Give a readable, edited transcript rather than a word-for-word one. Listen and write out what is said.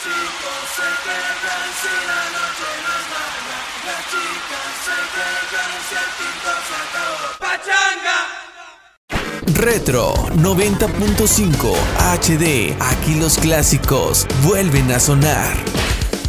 chicos se quejan si la noche no es larga. Las chicas se quejan si el tinto se acabó. ¡Pachanga! Retro 90.5 HD. Aquí los clásicos vuelven a sonar.